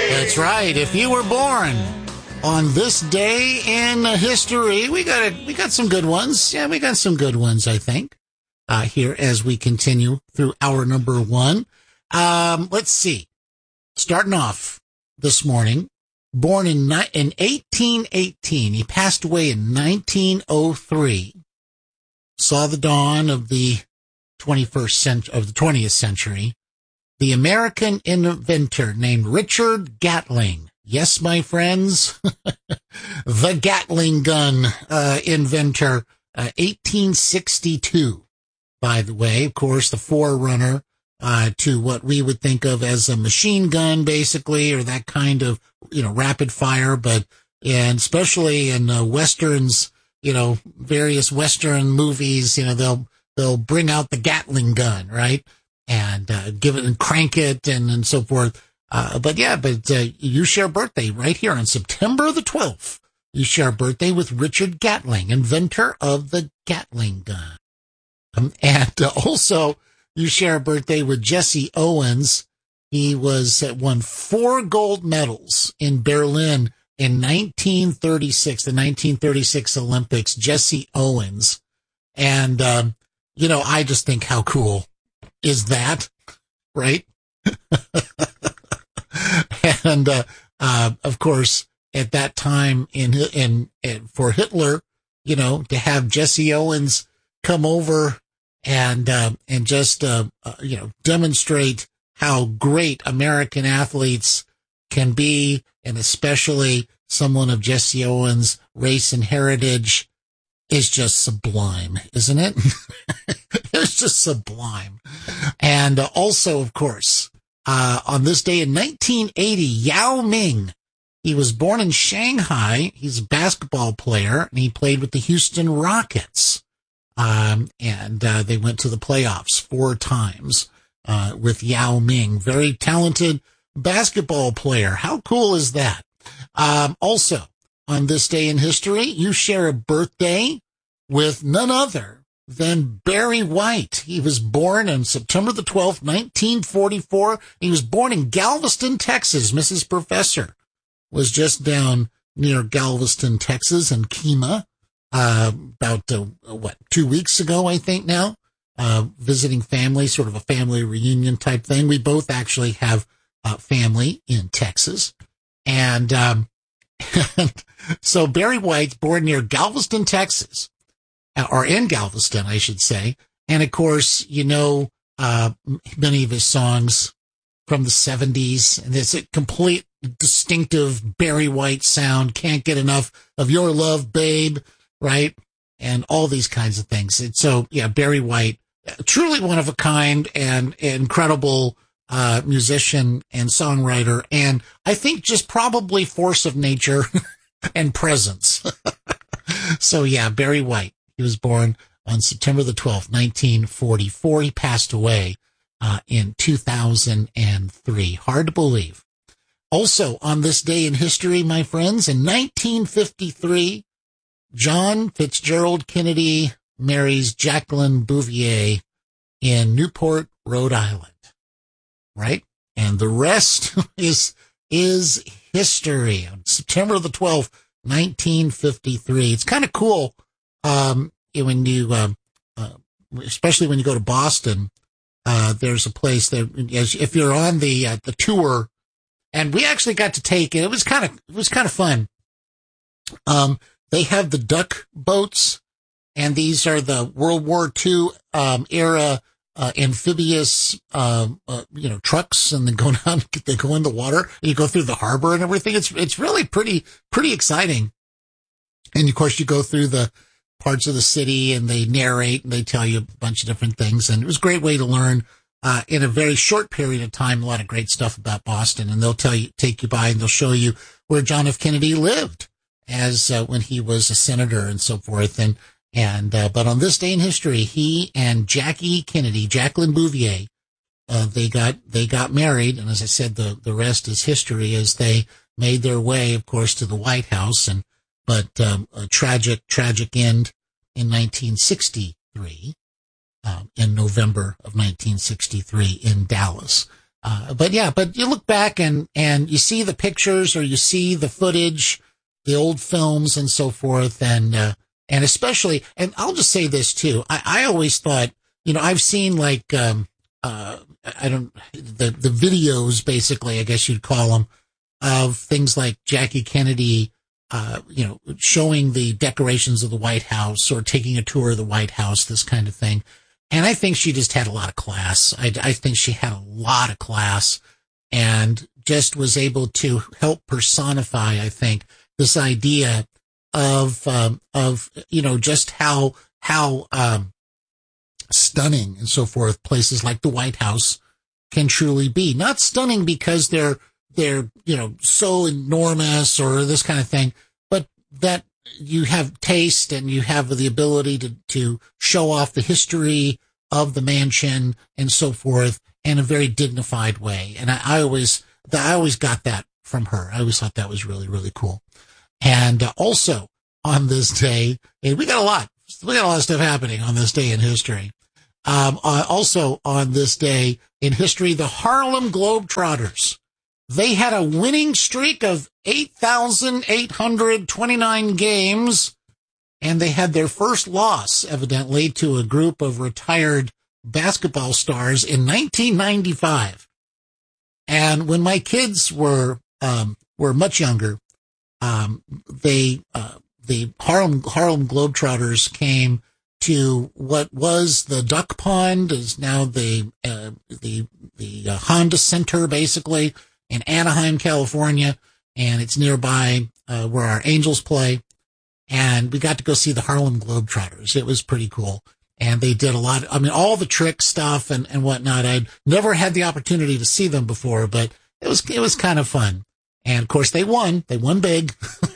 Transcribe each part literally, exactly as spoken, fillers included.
That's right. If you were born on this day in history, we got it. We got some good ones. Yeah, we got some good ones, I think, uh, here as we continue through hour number one. Um, let's see. Starting off this morning, born in, ni- in eighteen eighteen. He passed away in nineteen oh three. Saw the dawn of the twenty-first century, of the twentieth century. The American inventor named Richard Gatling. Yes, my friends, the Gatling gun uh, inventor, uh, eighteen sixty-two, by the way. Of course, the forerunner uh, to what we would think of as a machine gun, basically, or that kind of, you know, rapid fire. But, and especially in uh, Westerns, you know, various Western movies, you know, they'll, they'll bring out the Gatling gun, right? And uh, give it and crank it and, and so forth. Uh, but yeah, but uh, you share a birthday right here on September the twelfth. You share a birthday with Richard Gatling, inventor of the Gatling gun. Um, and uh, also, you share a birthday with Jesse Owens. He was uh, won four gold medals in Berlin in nineteen thirty-six, the nineteen thirty-six Olympics. Jesse Owens. And, um, you know, I just think how cool is that, right? And, uh, uh, of course, at that time in, in, in, for Hitler, you know, to have Jesse Owens come over and, uh, and just, uh, uh, you know, demonstrate how great American athletes can be, and especially someone of Jesse Owens' race and heritage, is just sublime, isn't it? It's just sublime. And uh, also, of course, uh, on this day in nineteen eighty, Yao Ming, he was born in Shanghai. He's a basketball player, and he played with the Houston Rockets. Um, and uh, they went to the playoffs four times uh, with Yao Ming. Very talented basketball player. How cool is that? Um, also, on this day in history, you share a birthday with none other than Barry White. He was born on September the twelfth, nineteen forty-four. He was born in Galveston, Texas. Missus Professor was just down near Galveston, Texas, and Kemah, uh, about, uh, what, two weeks ago, I think now, uh, visiting family, sort of a family reunion type thing. We both actually have uh, family in Texas. And, um, and so Barry White's born near Galveston, Texas, or in Galveston, I should say. And of course, you know, uh, many of his songs from the seventies, and it's a complete distinctive Barry White sound. Can't get enough of Your Love, Babe, right? And all these kinds of things. And so, yeah, Barry White, truly one of a kind and incredible uh, musician and songwriter. And I think just probably force of nature and presence. So yeah, Barry White. He was born on September the twelfth, nineteen forty-four. He passed away uh, in two thousand three. Hard to believe. Also, on this day in history, my friends, in nineteen fifty-three, John Fitzgerald Kennedy marries Jacqueline Bouvier in Newport, Rhode Island. Right? And the rest is is history. On September the twelfth, nineteen fifty-three. It's kind of cool. Um, when you, uh, uh, especially when you go to Boston, uh, there's a place that, as if you're on the, uh, the tour, and we actually got to take it. It was kind of, it was kind of fun. Um, they have the duck boats, and these are the World War Two, um, era, uh, amphibious, uh, uh, you know, trucks, and they go down, they go in the water, and you go through the harbor and everything. It's, it's really pretty, pretty exciting. And of course, you go through the parts of the city, and they narrate, and they tell you a bunch of different things. And it was a great way to learn, uh, in a very short period of time, a lot of great stuff about Boston. And they'll tell you, take you by, and they'll show you where John F. Kennedy lived as, uh, when he was a senator and so forth. And, and, uh, but on this day in history, he and Jackie Kennedy, Jacqueline Bouvier, uh, they got, they got married. And as I said, the, the rest is history, as they made their way, of course, to the White House. And, but, um, a tragic, tragic end in nineteen sixty-three, um, in November of nineteen sixty-three in Dallas. Uh, but yeah, but you look back and, and you see the pictures or you see the footage, the old films and so forth. And, uh, and especially, and I'll just say this too. I, I always thought, you know, I've seen like, um, uh, I don't, the, the videos basically, I guess you'd call them, of things like Jackie Kennedy, uh, you know, showing the decorations of the White House or taking a tour of the White House, this kind of thing. And I think she just had a lot of class. I, I think she had a lot of class and just was able to help personify, I think, this idea of, um, of, you know, just how, how, um, stunning and so forth places like the White House can truly be. Not stunning because they're, they're, you know, so enormous or this kind of thing, but that you have taste and you have the ability to, to show off the history of the mansion and so forth in a very dignified way. And I, I always, I always got that from her. I always thought that was really, really cool. And uh, also on this day, and we got a lot, we got a lot of stuff happening on this day in history. Um, uh, also on this day in history, the Harlem Globetrotters. They had a winning streak of eight thousand eight hundred twenty-nine games, and they had their first loss, evidently, to a group of retired basketball stars in nineteen ninety-five. And when my kids were um, were much younger, um, they uh, the Harlem Harlem Globetrotters came to what was the Duck Pond, is now the uh, the the uh, Honda Center, basically, in Anaheim, California, and it's nearby uh, where our Angels play. And we got to go see the Harlem Globetrotters. It was pretty cool. And they did a lot, I mean, all the trick stuff and, and whatnot. I'd never had the opportunity to see them before, but it was, it was kind of fun. And of course they won. They won big.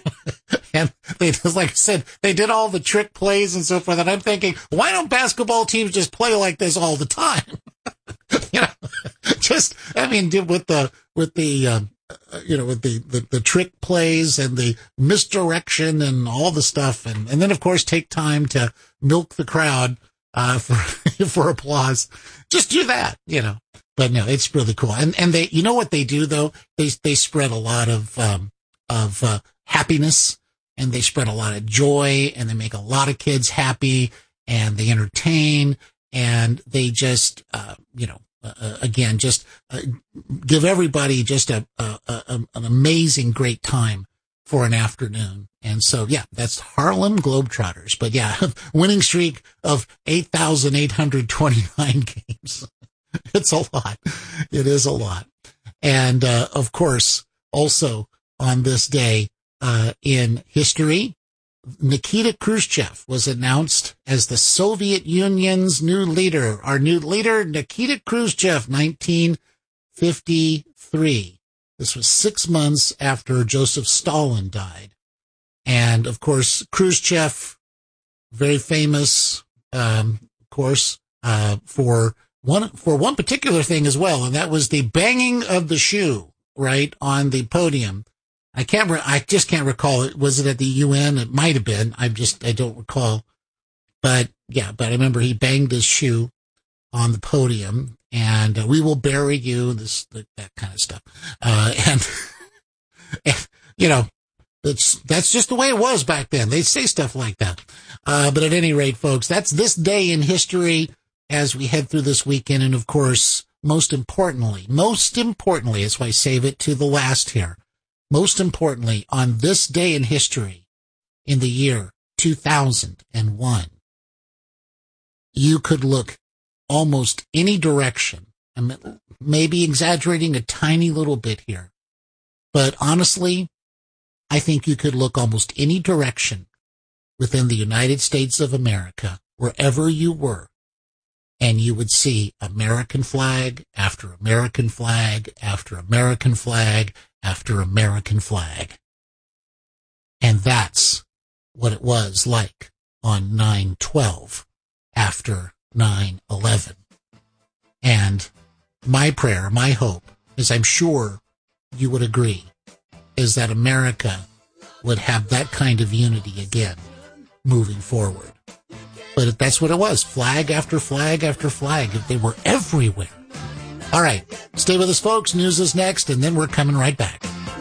And they, like I said, they did all the trick plays and so forth. And I'm thinking, why don't basketball teams just play like this all the time? You know, just, I mean, with the, with the, um, you know, with the, the, the trick plays and the misdirection and all the stuff. And, and then, of course, take time to milk the crowd, uh, for, for applause. Just do that, you know. But no, it's really cool. And, and they, you know what they do though? They, they spread a lot of, um, of, uh, happiness, and they spread a lot of joy, and they make a lot of kids happy, and they entertain, and they just, uh, you know, uh, again, just uh, give everybody just a, a, a, an amazing, great time for an afternoon. And so, yeah, that's Harlem Globetrotters. But yeah, winning streak of eight thousand eight hundred twenty-nine games. It's a lot. It is a lot. And, uh, of course, also on this day, uh, in history, Nikita Khrushchev was announced as the Soviet Union's new leader. Our new leader, Nikita Khrushchev, nineteen fifty-three. This was six months after Joseph Stalin died. And, of course, Khrushchev, very famous, um, of course, uh, for one, for one particular thing as well, and that was the banging of the shoe, right, on the podium. I can't, re- I just can't recall it. Was it at the U N? It might have been. I just, I don't recall. But yeah, but I remember he banged his shoe on the podium, and uh, we will bury you, this, that, that kind of stuff. Uh, and, and, you know, that's, that's just the way it was back then. They'd say stuff like that. Uh, but at any rate, folks, that's this day in history as we head through this weekend. And of course, most importantly, most importantly, as I save it to the last here, most importantly, on this day in history, in the year two thousand one, you could look almost any direction. I'm maybe exaggerating a tiny little bit here, but honestly, I think you could look almost any direction within the United States of America, wherever you were, and you would see American flag after American flag after American flag after American flag. And that's what it was like on nine twelve after nine eleven. And my prayer, my hope, is I'm sure you would agree, is that America would have that kind of unity again moving forward. But that's what it was. Flag after flag after flag. They were everywhere. All right. Stay with us, folks. News is next, and then we're coming right back.